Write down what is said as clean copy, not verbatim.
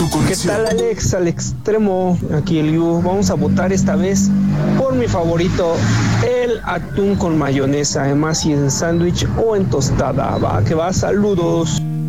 ¿Qué conexión. tal, Alex? Al extremo, aquí el Yu. Vamos a votar esta vez por mi favorito, el atún con mayonesa, además si en sándwich o en tostada. Va, que va, saludos.